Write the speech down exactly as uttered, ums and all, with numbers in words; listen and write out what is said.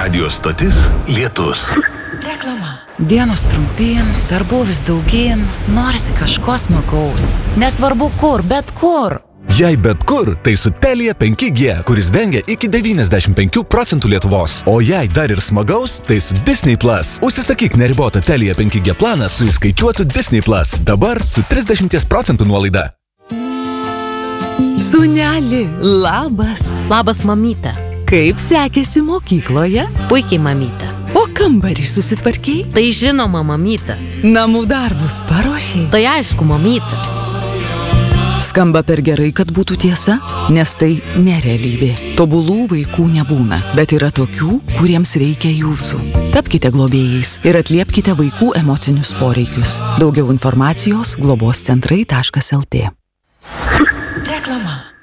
Radio stotis Lietus. Reklama. Dienos trumpyn, darbų vis daugyn, norisi kažko smagaus. Nesvarbu kur, bet kur. Jei bet kur, tai su Telia penki G, kuris dengia iki devyniasdešimt penkių procentų Lietuvos. O jei dar ir smagaus, tai su Disney Plus. Užsisakyk neribotą Telia penki G planą su įskaičiuotu Disney Plus. Dabar su trisdešimt procentų nuolaida. Sūneli, labas. Labas, mamyte. Kaip sekėsi mokykloje? Puikiai, mamyte. O kambarį susitvarkei? Tai žinoma, mamyte. Namų darbus paruošei? Tai aišku, mamyte. Skamba per gerai, kad būtų tiesa, nes tai nerealybė. Tobulų vaikų nebūna, bet yra tokių, kuriems reikia jūsų. Tapkite globėjais ir atliepkite vaikų emocinius poreikius. Daugiau informacijos globos centrai taškas el tė. Reklama.